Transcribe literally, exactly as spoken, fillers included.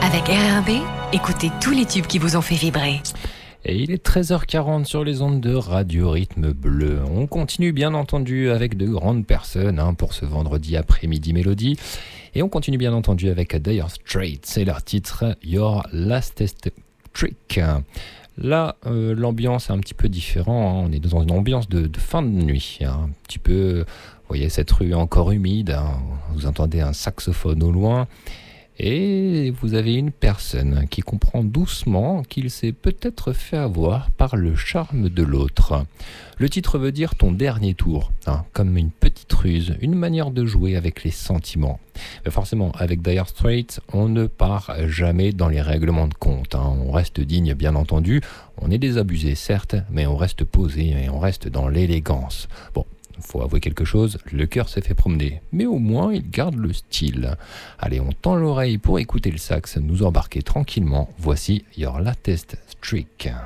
Avec R R B, écoutez tous les tubes qui vous ont fait vibrer. Et il est treize heures quarante sur les ondes de Radio Rythme Bleu. On continue bien entendu avec de grandes personnes hein, pour ce vendredi après-midi mélodie. Et on continue bien entendu avec Dire Straits. C'est leur titre Your Lastest Trick. Là, euh, l'ambiance est un petit peu différente. Hein. On est dans une ambiance de, de fin de nuit. Hein. Un petit peu, vous voyez cette rue encore humide. Hein. Vous entendez un saxophone au loin. Et vous avez une personne qui comprend doucement qu'il s'est peut-être fait avoir par le charme de l'autre. Le titre veut dire ton dernier tour, hein, comme une petite ruse, une manière de jouer avec les sentiments. Mais forcément, avec Dire Straits, on ne part jamais dans les règlements de compte. Hein. On reste digne, bien entendu. On est désabusé, certes, mais on reste posé et on reste dans l'élégance. Bon. Faut avouer quelque chose, le cœur s'est fait promener, mais au moins il garde le style. Allez, on tend l'oreille pour écouter le sax, nous embarquer tranquillement. Voici Your Latest Trick.